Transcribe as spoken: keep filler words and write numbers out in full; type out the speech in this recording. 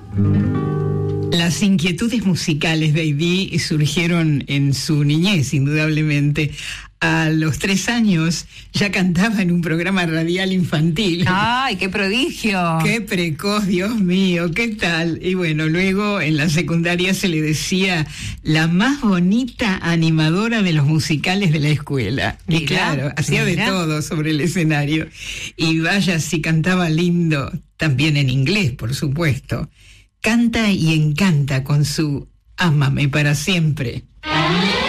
Las inquietudes musicales de Aidí surgieron en su niñez, indudablemente. A los tres años ya cantaba en un programa radial infantil. ¡Ay, qué prodigio! ¡Qué precoz, Dios mío! ¿Qué tal? Y bueno, luego en la secundaria se le decía la más bonita animadora de los musicales de la escuela. Y Mira, claro, hacía de mira. todo sobre el escenario. Y vaya si cantaba lindo, también en inglés, por supuesto. Canta y encanta con su Ámame para siempre.